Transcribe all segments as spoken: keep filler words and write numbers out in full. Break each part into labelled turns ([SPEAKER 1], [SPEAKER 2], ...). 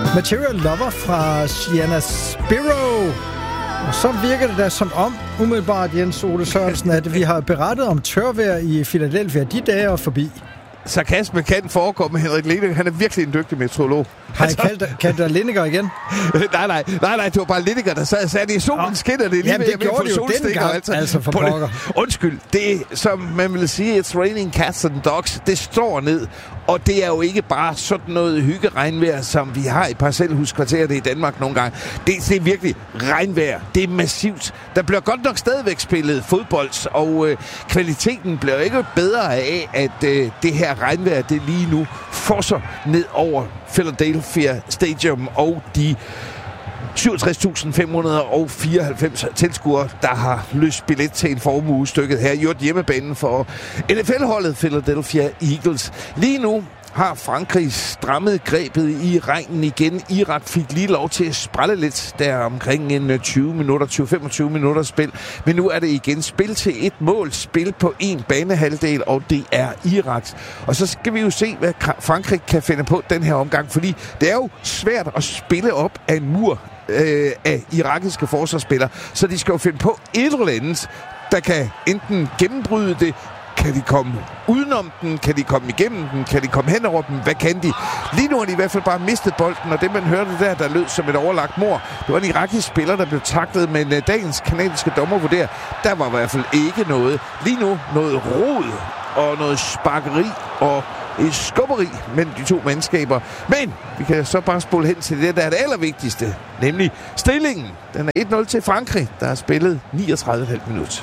[SPEAKER 1] Material Lover fra Sienna Spiro. Og så virker det da som om, umiddelbart Jens Ole Sørensen, at vi har berettet om tørvejr i Philadelphia. De dage er forbi.
[SPEAKER 2] Sarkasme kan forekomme, Henrik Lineker. Han er virkelig en dygtig meteorolog.
[SPEAKER 1] Har jeg kaldt, kaldt dig Lineker igen?
[SPEAKER 2] nej, nej, nej, nej, det var bare Lineker, der sad og sagde, det er solen skinner, det er lige
[SPEAKER 1] Jamen, det gjorde det jo dengang, altså, altså for pokker.
[SPEAKER 2] Undskyld, det er, som man vil sige, it's raining cats and dogs, det står ned, og det er jo ikke bare sådan noget hyggeregnvejr, som vi har i parcelhuskvarteret i Danmark nogle gange. Det, det er virkelig regnvejr, det er massivt. Der bliver godt nok stadigvæk spillet fodbold, og øh, kvaliteten bliver ikke bedre af, at øh, det her regnvejr, det lige nu fosser ned over Philadelphia Stadium og de syvogtres tusind fem hundrede fireoghalvfems tilskuere, der har løst billet til en formuestykket her i hjemmebanen for N F L-holdet Philadelphia Eagles. Lige nu har Frankrig strammet grebet i regnen igen. Irak fik lige lov til at sprælle lidt der omkring en tyve minutter, tyve til femogtyve minutter spil. Men nu er det igen spil til et mål. Spil på en banehalvdel, og det er Iraks. Og så skal vi jo se, hvad Frankrig kan finde på den her omgang, fordi det er jo svært at spille op af en mur øh, af irakiske forsvarsspillere. Så de skal jo finde på et eller andet, der kan enten gennembryde det. Kan de komme udenom den? Kan de komme igennem den? Kan de komme hen over den? Hvad kan de? Lige nu har de i hvert fald bare mistet bolden, og det man hørte der, der lød som et overlagt mord, det var en irakisk spiller, der blev taklet, men uh, dagens kanadiske dommer vurderer, der var i hvert fald ikke noget. Lige nu noget rod og noget sparkeri og et skubberi mellem de to mandskaber. Men vi kan så bare spole hen til det, der er det allervigtigste, nemlig stillingen. Den er et nul til Frankrig, der har spillet niogtredive komma fem minutter.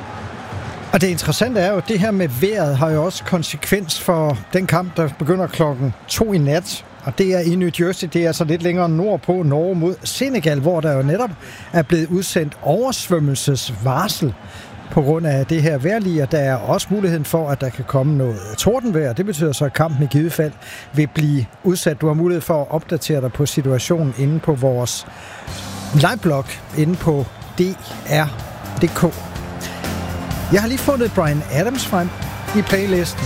[SPEAKER 1] Og det interessante er jo, at det her med vejret har jo også konsekvens for den kamp, der begynder klokken to i nat. Og det er i New Jersey, det er altså lidt længere nordpå, Norge mod Senegal, hvor der jo netop er blevet udsendt oversvømmelsesvarsel på grund af det her vejrlige, og der er også muligheden for, at der kan komme noget tordenvejr. Det betyder så, at kampen i givet fald vil blive udsat. Du har mulighed for at opdatere dig på situationen inde på vores liveblog, inde på D R punktum D K. Jeg har lige fundet Bryan Adams frem i playlisten.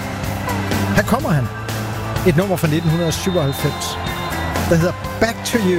[SPEAKER 1] Her kommer han. Et nummer fra nitten syvoghalvfems, der hedder Back to You.